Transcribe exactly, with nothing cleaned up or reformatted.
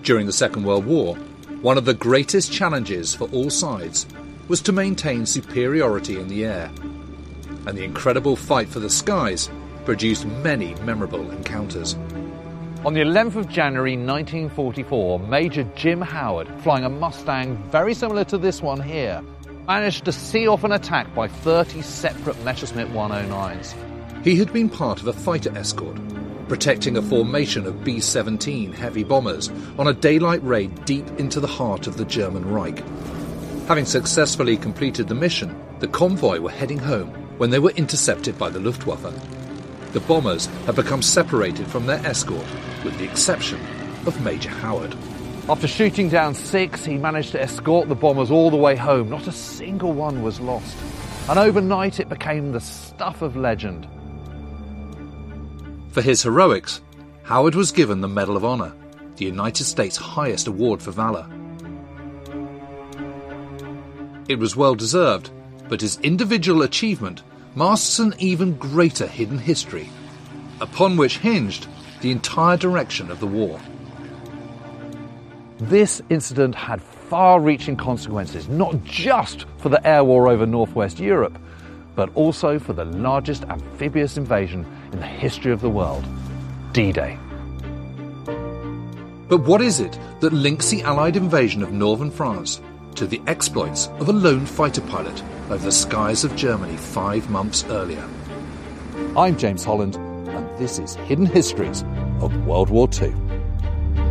During the Second World War, one of the greatest challenges for all sides was to maintain superiority in the air, and the incredible fight for the skies produced many memorable encounters. On the eleventh of January nineteen forty-four, Major Jim Howard, flying a Mustang very similar to this one here, managed to see off an attack by thirty separate Messerschmitt one oh nines. He had been part of a fighter escort, protecting a formation of B seventeen heavy bombers on a daylight raid deep into the heart of the German Reich. Having successfully completed the mission, the convoy were heading home when they were intercepted by the Luftwaffe. The bombers had become separated from their escort, with the exception of Major Howard. After shooting down six, he managed to escort the bombers all the way home. Not a single one was lost. And overnight it became the stuff of legend. For his heroics, Howard was given the Medal of Honor, the United States' highest award for valor. It was well deserved, but his individual achievement masks an even greater hidden history, upon which hinged the entire direction of the war. This incident had far-reaching consequences, not just for the air war over northwest Europe, but also for the largest amphibious invasion in the history of the world, D-Day. But what is it that links the Allied invasion of northern France to the exploits of a lone fighter pilot over the skies of Germany five months earlier? I'm James Holland, and this is Hidden Histories of World War Two.